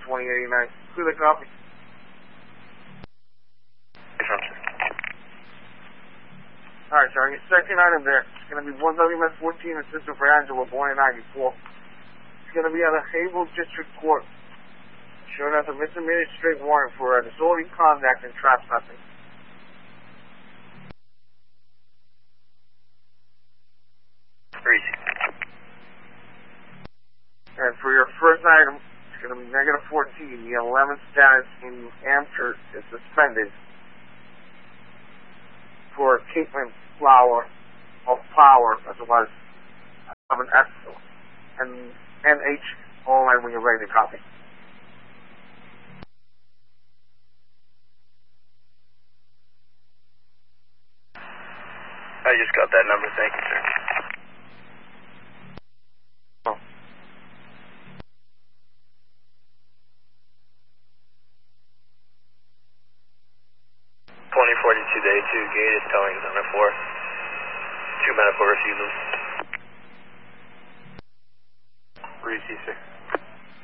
2089. Clear the copy. Alright, sir. Your second item there is going to be 1WS14, assistant for Angela, born in 94. It's going to be out of Havel District Court. Showing us a misdemeanor straight warrant for disorderly conduct and trespassing. And for your first item, it's going to be -14. The 11th status in New Hampshire is suspended for Caitlin Flower of Power, as well as of an S and NH online when you're ready to copy. I just got that number. Thank you, sir. Oh. 2042 day 2, gate is towing zone 4. 2 medical refusals. Reese 6.